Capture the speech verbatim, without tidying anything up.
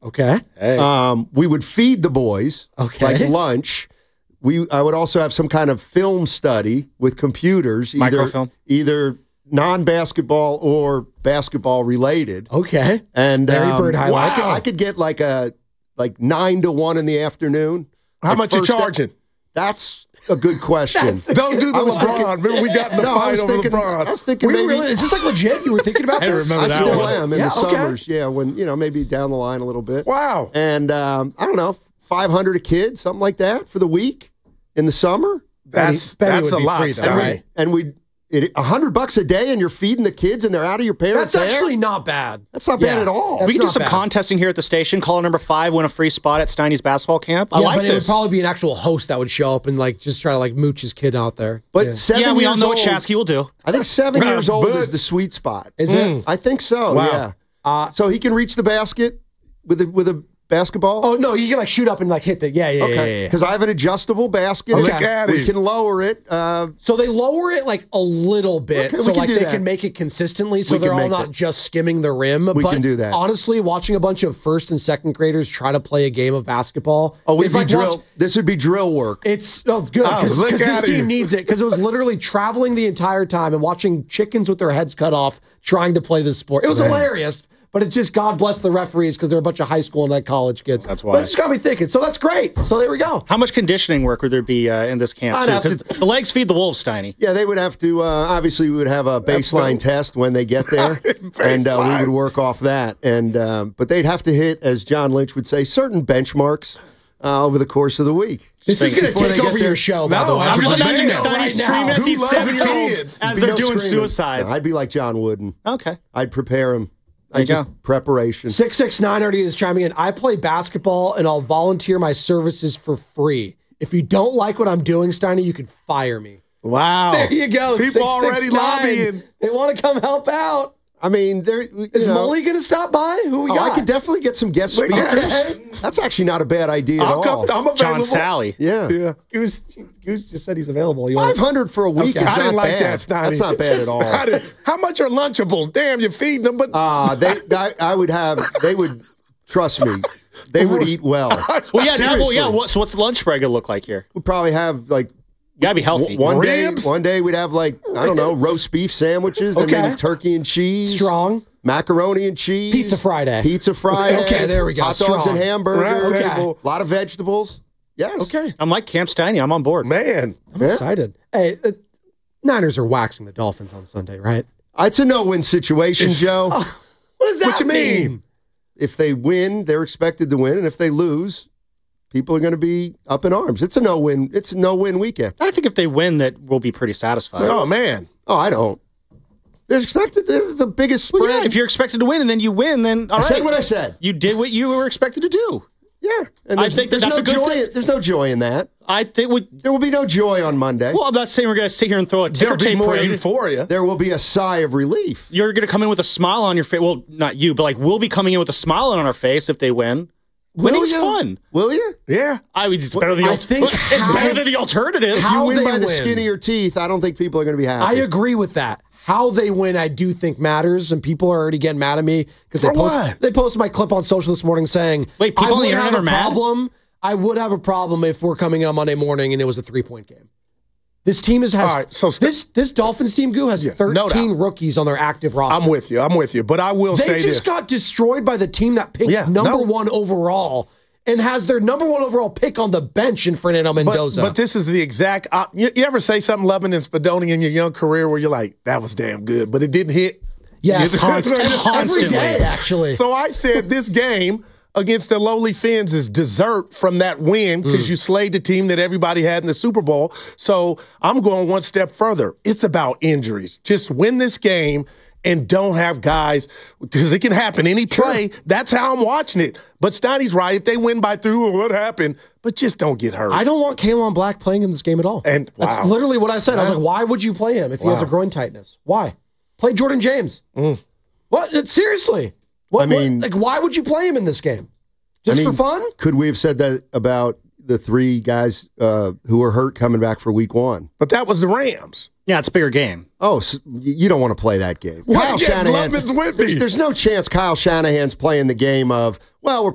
Okay. Hey. Um, we would feed the boys, Okay. like lunch. We I would also have some kind of film study with computers, either Microfilm? either non-basketball or basketball related. Okay. And Larry um, Bird highlights. I, could, I could get like a like nine to one in the afternoon. How Like much you first- charging? That's a good question. Don't do the I was LeBron. thinking- Remember we got in the No, I fight was over thinking, LeBron. I was thinking Were you maybe really, is this like legit? You were thinking about I this? remember I that still one. am in Yeah, the okay. summers. Yeah, when you know maybe down the line a little bit. Wow. And um, I don't know, five hundred a kid, something like that for the week in the summer. That's Betty that's would a be lot, free, though, Steiny. right? And we it a hundred bucks a day, and you're feeding the kids, and they're out of your parents' That's hair? actually not bad. That's not bad Yeah. at all. That's we can do not some bad. contesting here at the station. Caller number five, win a free spot at Steiny's basketball camp. I yeah, like but it would this. probably be an actual host that would show up and like just try to like mooch his kid out there. But yeah. seven yeah, we all years know old, what Shasky will do. I think seven Uh, years old but- is the sweet spot. Is it? I think so. Wow. Yeah. Uh, So he can reach the basket with a, with a basketball. Oh no, you can like shoot up and like hit the yeah yeah yeah, okay. yeah, yeah, yeah. Because I have an adjustable basket. Look at We him. can lower it. Uh, So they lower it like a little bit, Okay, we so can like do they that. can make it consistently, so We they're can all make not it. just skimming the rim. We but can do that. Honestly, watching a bunch of first and second graders try to play a game of basketball, oh, we'd is be like drill. watch- this would be drill work. It's oh good Oh, because look this at team him. needs it because it was literally traveling the entire time and watching chickens with their heads cut off trying to play this sport. It was hilarious. But it's just God bless the referees because they're a bunch of high school and like college kids. That's why. But it just got me thinking. So that's great. So there we go. How much conditioning work would there be uh, in this camp? I'd too? have to- 'Cause the legs feed the wolves, Steiny. Yeah, they would have to. Uh, obviously, we would have a baseline test when they get there, and uh, we Baseline. would work off that. And um, but they'd have to hit, as John Lynch would say, certain benchmarks uh, over the course of the week. This is going to Before take they get over there- your show, by No, the way. I'm I'm just Bam. imagining Right Steiny now. screaming at Who these loves seven-year-olds kids? as Be they're no doing screaming. suicides. No, I'd be like John Wooden. Okay. I'd prepare him. There I you just go. preparation. six six nine already is chiming in. I play basketball and I'll volunteer my services for free. If you don't like what I'm doing, Steiny, you can fire me. Wow. There you go. People already six six nine. lobbying. They want to come help out. I mean, there. you Is know, Molly going to stop by? Who we Oh, got? I could definitely get some guest Look at speakers. that. That's actually not a bad idea at I'll all. come. I'm available. John Sally. yeah. Yeah. Goose, Goose just said he's available. You Five want hundred for a week Okay. is I not didn't like bad. that, Steiny. That's not bad at all. I didn't- How much are Lunchables? Damn, you're feeding them, but Uh, they, I, I would have. They would trust me. They would eat well. Well, yeah, now, well, Seriously. yeah. What, so what's the lunch break going to look like here? We'd probably have like You got to be healthy. one Ribs? day. One day we'd have like I don't know roast beef sandwiches, and Okay. maybe turkey and cheese, strong. macaroni and cheese, Pizza Friday. pizza Friday. Okay, there we go. Hot dogs Strong. and hamburgers. Round table. A lot of vegetables. Yes. Okay. I'm like Camp Steiny. I'm on board. man. I'm Yeah. excited. Hey, uh, Niners are waxing the Dolphins on Sunday, right? It's a no-win situation, Joe. What does that What you mean? If they win, they're expected to win, and if they lose, people are going to be up in arms. It's a no-win. It's a no-win weekend. I think if they win, that we'll be pretty satisfied. Oh man. Oh, I don't. They're expected. This is the biggest spread. Well, yeah, if you're expected to win and then you win, then all I right. said what I said. You did what you were expected to do. Yeah, and I there's, think that there's that's no a good joy. thing. There's no joy in that. I think we. There will be no joy on Monday. Well, I'm not saying we're going to sit here and throw a ticker There'll be tape more parade. euphoria. There will be a sigh of relief. You're going to come in with a smile on your face. Well, not you, but like we'll be coming in with a smile on our face if they win. Winning's you? fun. Will you? Yeah. I mean, it's better than the I al- think it's how- better than the alternative. If How you win they by the win. skin of your teeth, I don't think people are going to be I happy. agree with that. How they win, I do think matters, and people are already getting mad at me because they For post, what? they posted my clip on social this morning saying, Wait, people I on the would internet have are a mad? problem. I would have a problem if we're coming in on Monday morning and it was a three point game. This team is has All right, so st- this this Dolphins team Goo has Yeah, no thirteen doubt. rookies on their active roster. I'm with you. I'm with you. But I will They say just this. got destroyed by the team that picked Yeah, number no. one overall and has their number one overall pick on the bench in Fernando but, Mendoza. but this is the exact. op- You, you ever say something Lubin and Spadoni in your young career where you're like, that was damn good, but it didn't hit? yes, Const- And every constantly. day, actually. So I said this game against the lowly Finns is dessert from that win because Mm. you slayed the team that everybody had in the Super Bowl. So I'm going one step further. It's about injuries. Just win this game and don't have guys because it can happen any play. That's how I'm watching it. But Steiny's right. If they win by three, well, what happened? But just don't get hurt. I don't want Kalon Black playing in this game at all. And- that's wow. literally what I said. I was like, why would you play him if he has a Wow. groin tightness? Why? Play Jordan James. What? It- Seriously. What, I mean- what- like, why would you play him in this game? Just I mean, for fun? Could we have said that about the three guys uh, who were hurt coming back for week one? But that was the Rams. Yeah, it's a bigger game. Oh, so you don't want to play that game. Why Kyle get Shanahan. Levin's with me? There's, there's no chance Kyle Shanahan's playing the game of, well, we're